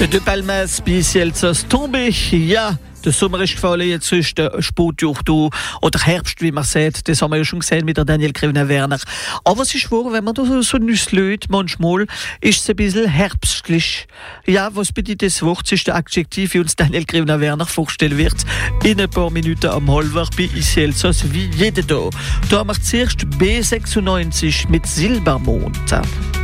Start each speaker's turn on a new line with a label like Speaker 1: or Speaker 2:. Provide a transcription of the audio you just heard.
Speaker 1: De Palmas bis Elsass tombé, ja. Der Sommer ist gefallen, jetzt ist der Spätjahr da. Oder Herbst, wie man sagt. Das haben wir ja schon gesehen mit der Daniel Grüner-Werner. Aber es ist wahr, wenn man da so Nüsse lädt, manchmal ist es ein bisschen herbstlich. Ja, was bedeutet das Wort? Das ist der Adjektiv, wie uns Daniel Grüner-Werner vorstellen wird. In ein paar Minuten am Halbwerk bei Elsass, wie jeden Tag. Da haben wir zuerst B96 mit Silbermond.